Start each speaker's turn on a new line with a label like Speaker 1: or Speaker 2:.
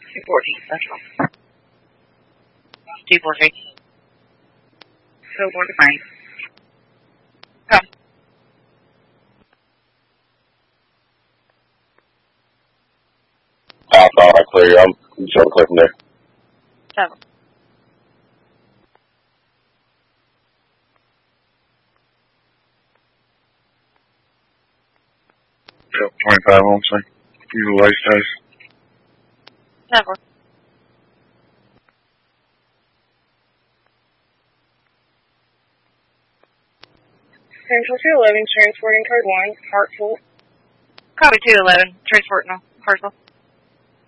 Speaker 1: 214 Central.
Speaker 2: 214.
Speaker 1: So, board the plane.
Speaker 2: Come.
Speaker 3: Alpha, I clear. I'm showing clear from there.
Speaker 2: 7.
Speaker 4: Yep, 25 on site. You the waste house.
Speaker 2: 7.
Speaker 1: Central 211, transporting code 1, Hartsville.
Speaker 2: Copy 211, transporting Hartsville.